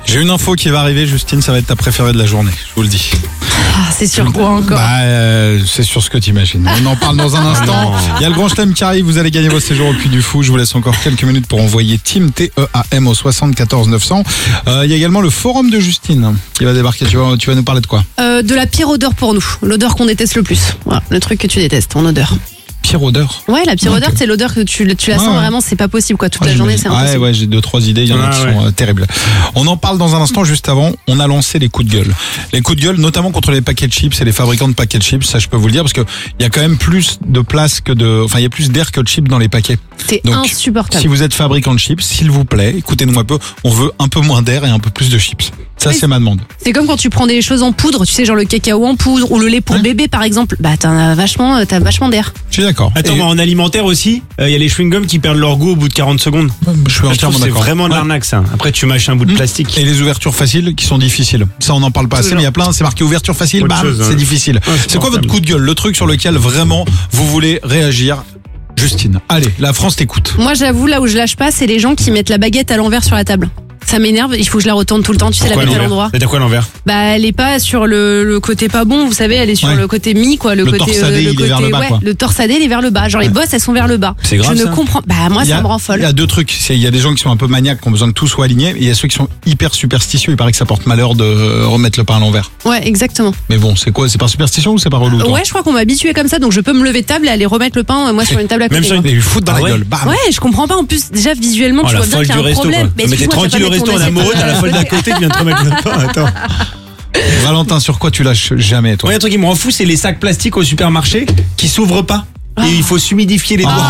J'ai une info qui va arriver, Justine, ça va être ta préférée de la journée, je vous le dis. Ah, c'est sur quoi encore? C'est sur ce que tu imagines. On en parle dans un instant. Il y a le grand chelem qui arrive, vous allez gagner vos séjours au Puy du Fou. Je vous laisse encore quelques minutes pour envoyer Team TEAM au 74 900. Il y a également le forum de Justine qui va débarquer. Tu vas nous parler de quoi? De la pire odeur pour nous. L'odeur qu'on déteste le plus. Voilà, le truc que tu détestes en odeur. Pire odeur? Ouais, la pire odeur, c'est l'odeur que tu la sens vraiment, c'est pas possible quoi. Toute la journée, c'est impossible. Ouais, j'ai 2-3 idées, il y en a qui sont terribles. On en parle dans un instant. Juste avant, on a lancé les coups de gueule. Les coups de gueule, notamment contre les paquets de chips et les fabricants de paquets de chips, ça je peux vous le dire, parce que il y a quand même plus de place que il y a plus d'air que de chips dans les paquets. C'est insupportable. Si vous êtes fabricant de chips, s'il vous plaît, écoutez-nous un peu, on veut un peu moins d'air et un peu plus de chips. Ça, c'est ma demande. C'est comme quand tu prends des choses en poudre, tu sais, genre le cacao en poudre ou le lait pour bébé, par exemple. Bah, t'as vachement d'air. Je suis d'accord. Attends, en alimentaire aussi, il y a les chewing-gums qui perdent leur goût au bout de 40 secondes. Je suis entièrement d'accord. C'est vraiment de l'arnaque, ça. Après, tu mâches un bout de plastique. Et les ouvertures faciles qui sont difficiles. Ça, on n'en parle pas assez, mais il y a plein, c'est marqué ouverture facile, c'est difficile. C'est quoi votre coup de gueule? Le truc sur lequel vraiment vous voulez réagir? Justine, allez, la France t'écoute. Moi, j'avoue, là où je lâche pas, c'est les gens qui mettent la baguette à l'envers sur la table. Ça m'énerve, il faut que je la retourne tout le temps, tu sais, la mettre à l'endroit. Mais t'as quoi à l'envers? Bah, elle est pas sur le côté pas bon, vous savez, elle est sur le côté mi, quoi. Le côté torsadé, il est vers le bas, quoi. Le torsadé, il est vers le bas. Genre, les bosses, elles sont vers le bas. C'est grave. Je ne comprends. Bah, moi, ça me rend folle. Il y a deux trucs. Il y a des gens qui sont un peu maniaques, qui ont besoin que tout soit aligné, et il y a ceux qui sont hyper superstitieux. Il paraît que ça porte malheur de remettre le pain à l'envers. Ouais, exactement. Mais bon, c'est quoi? C'est par superstition ou c'est par relou? Ouais, je crois qu'on m'a habitué comme ça, donc je peux me lever de table et aller remettre le pain, moi, sur une table à côté. Même si lui foutre dans la gueule. Bam. Ouais, je comprends pas. En plus, déjà, visuellement, tu vois bien qu'il y a un problème. Mais t'es tranquille au resto, en amoureux, t'as la folle d'à côté qui vient te remettre le pain. Attends. Valentin, sur quoi tu lâches jamais, toi? Ouais, un truc qui me rend fou, c'est les sacs plastiques au supermarché qui s'ouvrent pas. Et il faut s'humidifier les doigts.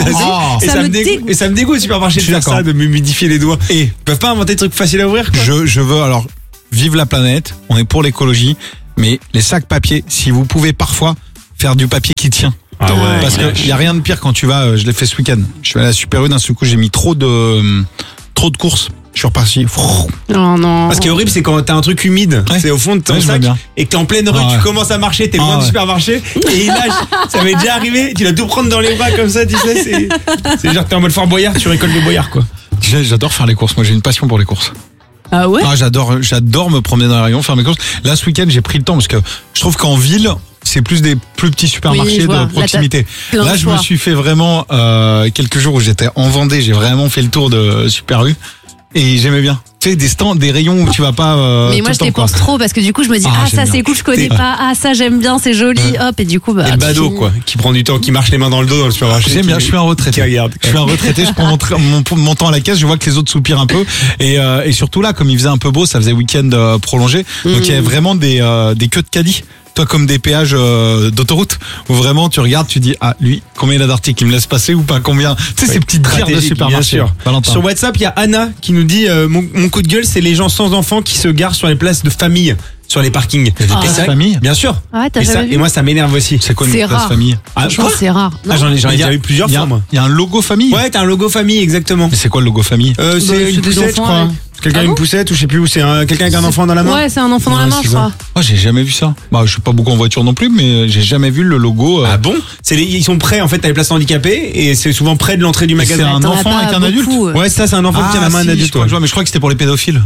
Et ça me dégoûte au supermarché de faire ça, de m'humidifier les doigts. Et ils peuvent pas inventer des trucs faciles à ouvrir, quoi. Je veux, alors, vive la planète, on est pour l'écologie, mais les sacs papier, si vous pouvez parfois faire du papier qui tient. Ah ouais, parce qu'il y a rien de pire quand tu vas, je l'ai fait ce week-end, je suis allé à la Super U, d'un seul coup j'ai mis trop de courses. Je suis reparti. Non, non. Parce ce qui est horrible, c'est quand t'as un truc humide, c'est au fond de ton sac, et que t'es en pleine rue, tu commences à marcher, t'es loin du supermarché, et il lâche. Ça m'est déjà arrivé, tu dois tout prendre dans les bras comme ça, tu sais, c'est genre t'es en mode Fort Boyard, tu récoltes des boyards, quoi. J'adore faire les courses, moi j'ai une passion pour les courses. Ah ouais? J'adore me promener dans les rayons, faire mes courses. Là, ce week-end, j'ai pris le temps, parce que je trouve qu'en ville, c'est plus des plus petits supermarchés de proximité. Là, je me suis fait vraiment, quelques jours où j'étais en Vendée, j'ai vraiment fait le tour de Super U. Et j'aimais bien. Tu sais, des stands, des rayons où tu vas pas. Mais moi, je dépense trop parce que du coup, je me dis, ça c'est cool, je connais pas. Ah, ça j'aime bien, c'est joli. Hop, et du coup, bah. Et le badaud, quoi, qui prend du temps, qui marche les mains dans le dos dans le supermarché. J'aime bien, je suis un retraité. Je suis un retraité, je prends mon temps à la caisse, je vois que les autres soupirent un peu. Et surtout là, comme il faisait un peu beau, ça faisait week-end prolongé. Donc il y avait vraiment des queues de caddie. Toi, comme des péages d'autoroute, où vraiment tu regardes, tu dis, lui, combien il a d'articles, il me laisse passer ou pas, combien. Tu sais, ces petites tirs de supermarché. Sur WhatsApp, il y a Anna qui nous dit, mon coup de gueule, c'est les gens sans enfants qui se garent sur les places de famille, sur les parkings. Il y a des places de famille? Bien sûr. Ah, et moi, ça m'énerve aussi. C'est quoi une place famille? Je pense que c'est rare. J'en ai déjà eu plusieurs fois, moi. Il y a un logo famille? Ouais, t'as un logo famille, exactement. Mais c'est quoi le logo famille? C'est une poussette, je crois. Quelqu'un a une poussette ou je sais plus où, c'est quelqu'un avec un enfant dans la main? Ouais, c'est un enfant dans la main, je crois. Oh, j'ai jamais vu ça. Bah, je suis pas beaucoup en voiture non plus, mais j'ai jamais vu le logo. Ah bon? Ils sont prêts, en fait, t'as les places handicapées et c'est souvent près de l'entrée du magasin. C'est un enfant avec un adulte? Ouais, ça, c'est un enfant qui tient la main d'un adulte. Mais je crois que c'était pour les pédophiles.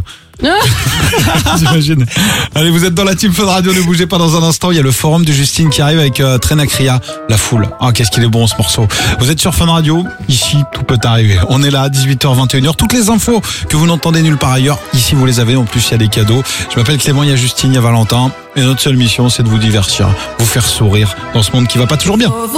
J'imagine. Allez, vous êtes dans la Team Fun Radio, ne bougez pas dans un instant. Il y a le forum de Justine qui arrive avec Trenacria, La Foule. Ah, qu'est-ce qu'il est bon ce morceau. Vous êtes sur Fun Radio, ici tout peut arriver. On est là à 18h, 21h. Toutes les infos que vous n'entendez nulle part ailleurs, ici vous les avez. En plus, il y a des cadeaux. Je m'appelle Clément, il y a Justine, il y a Valentin. Et notre seule mission, c'est de vous divertir, vous faire sourire dans ce monde qui va pas toujours bien.